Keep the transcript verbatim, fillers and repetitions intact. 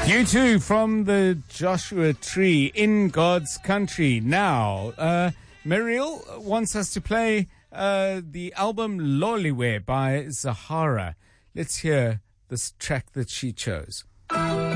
You too, from the Joshua Tree, In God's Country. Now, uh, Muriel wants us to play uh, the album Loliwe by Zahara. Let's hear this track that she chose.